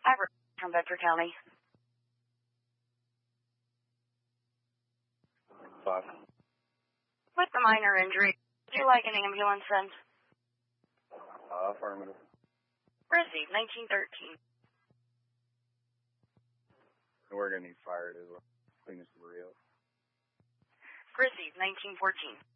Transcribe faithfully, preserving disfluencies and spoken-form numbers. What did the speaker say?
I'm from Bedford County. Five. With the minor injury, would you like an ambulance sent? Uh, affirmative. Received, nineteen thirteen. We're going to need fire to clean this debris up. Received, nineteen fourteen.